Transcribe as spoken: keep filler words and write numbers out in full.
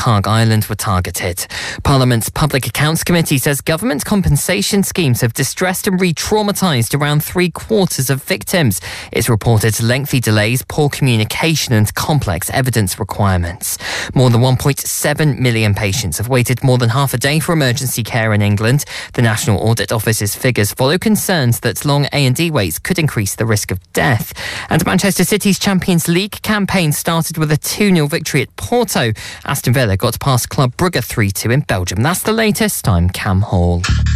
Carg Island were targeted. Parliament's Public Accounts Committee says government compensation schemes have distressed and re-traumatised around three quarters of victims. It's reported lengthy delays, poor communication and complex evidence requirements. More than one point seven million patients have waited more than half a day for emergency care in England. The National Audit Office's figures follow concerns that long A and E waits could increase the risk of death. And Manchester City's Champions League campaign started with a two nil victory at Porto. Aston Villa got past Club Brugge three two in Belgium. That's the latest. I'm Cam Hall.